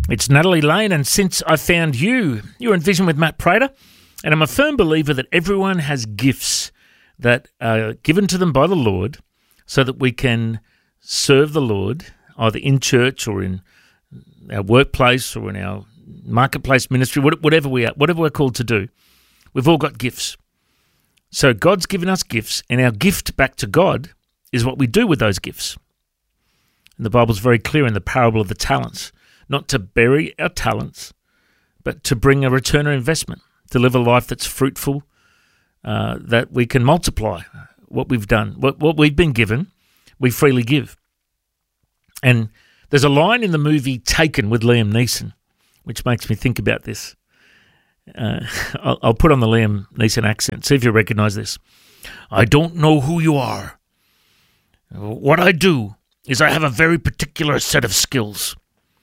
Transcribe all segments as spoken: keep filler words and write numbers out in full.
It's Natalie Lane, and Since I Found You, you're in Vision with Matt Prater, and I'm a firm believer that everyone has gifts that are given to them by the Lord so that we can serve the Lord either in church or in our workplace or in our marketplace ministry, whatever we are, whatever we're called to do. We've all got gifts. So God's given us gifts, and our gift back to God is what we do with those gifts. And the Bible's very clear in the parable of the talents, not to bury our talents, but to bring a return on investment, to live a life that's fruitful, uh, that we can multiply what we've done. What, what we've been given, we freely give. And there's a line in the movie Taken with Liam Neeson, which makes me think about this. Uh, I'll, I'll put on the Liam Neeson accent. See if you recognize this. I don't know who you are. What I do is I have a very particular set of skills.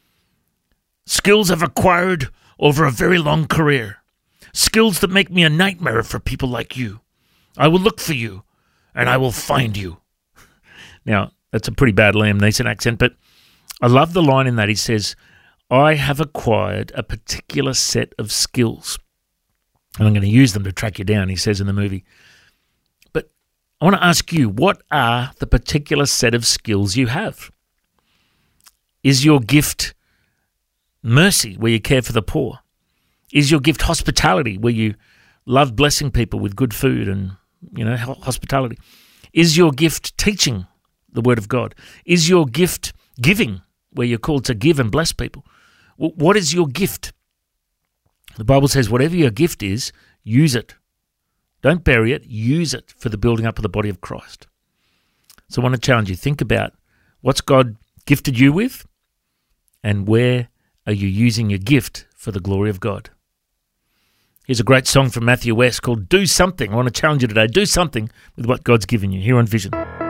Skills I've acquired over a very long career. Skills that make me a nightmare for people like you. I will look for you, and I will find you. Now, that's a pretty bad Liam Neeson accent, but I love the line in that. He says, I have acquired a particular set of skills, and I'm going to use them to track you down, he says in the movie. But I want to ask you, what are the particular set of skills you have? Is your gift mercy, where you care for the poor? Is your gift hospitality, where you love blessing people with good food and, you know, hospitality? Is your gift teaching the Word of God? Is your gift giving, where you're called to give and bless people? What is your gift? The Bible says whatever your gift is, use it. Don't bury it, use it for the building up of the body of Christ. So I want to challenge you. Think about what's God gifted you with, and where are you using your gift for the glory of God? Here's a great song from Matthew West called Do Something. I want to challenge you today. Do something with what God's given you here on Vision.